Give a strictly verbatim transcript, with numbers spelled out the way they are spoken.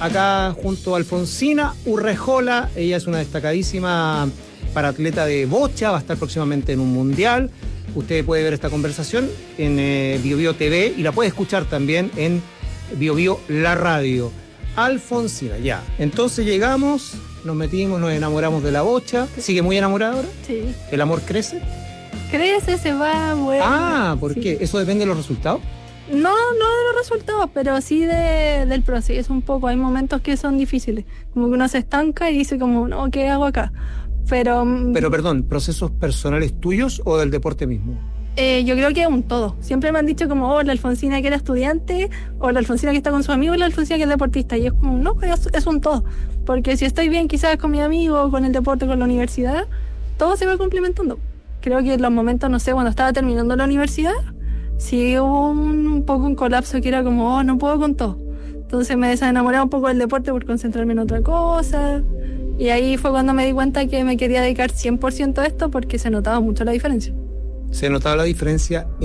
acá junto a Alfonsina Urrejola. Ella es una destacadísima paraatleta de bocha, va a estar próximamente en un mundial. Usted puede ver esta conversación en eh, Bio Bio T V y la puede escuchar también en Bio Bio La Radio. Alfonsina, ya. Entonces llegamos, nos metimos, nos enamoramos de la bocha. ¿Sigue muy enamorada ahora? Sí. ¿El amor crece? Crece, se va, bueno. Ah, ¿por sí. qué? ¿Eso depende de los resultados? No, no de los resultados, pero sí de, del proceso un poco. Hay momentos que son difíciles. Como que uno se estanca y dice como, no, ¿qué hago acá? Pero... Pero perdón, ¿procesos personales tuyos o del deporte mismo? Eh, yo creo que es un todo. Siempre me han dicho como, oh, la Alfonsina que era estudiante, o la Alfonsina que está con su amigo, o la Alfonsina que es deportista. Y es como, no, es, es un todo. Porque si estoy bien quizás con mi amigo, con el deporte, con la universidad, todo se va complementando. Creo que en los momentos, no sé, cuando estaba terminando la universidad, sí hubo un, un poco un colapso que era como, oh, no puedo con todo. Entonces me desenamoré un poco del deporte por concentrarme en otra cosa. Y ahí fue cuando me di cuenta que me quería dedicar cien por ciento a esto porque se notaba mucho la diferencia. Se notaba la diferencia